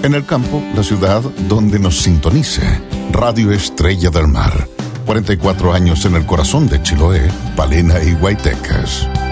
En el campo, la ciudad donde nos sintonice. Radio Estrella del Mar. 44 años en el corazón de Chiloé, Palena y Guaytecas.